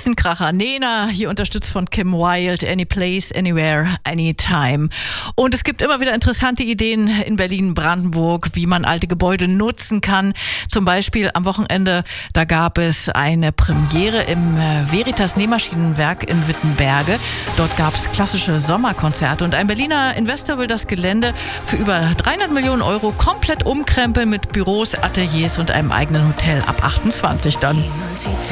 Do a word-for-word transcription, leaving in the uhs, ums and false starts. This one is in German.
nächsten Kracher. Nena, hier unterstützt von Kim Wilde. Any place, anywhere, anytime. Und es gibt immer wieder interessante Ideen in Berlin-Brandenburg, wie man alte Gebäude nutzen kann. Zum Beispiel am Wochenende, da gab es eine Premiere im Veritas Nähmaschinenwerk in Wittenberge. Dort gab es klassische Sommerkonzerte und ein Berliner Investor will das Gelände für über dreihundert Millionen Euro komplett umkrempeln mit Büros, Ateliers und einem eigenen Hotel ab achtundzwanzig dann.